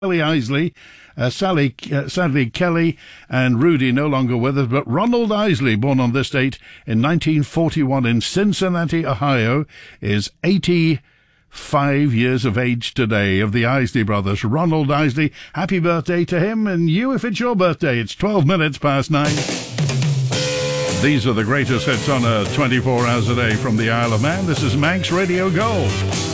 Kelly Isley, sadly Kelly and Rudy no longer with us, but Ronald Isley, born on this date in 1941 in Cincinnati, Ohio, is 85 years of age today, of the Isley brothers. Ronald Isley, happy birthday to him, and you, if it's your birthday. It's 12 minutes past 9. These are the greatest hits on Earth, 24 hours a day from the Isle of Man. This is Manx Radio Gold.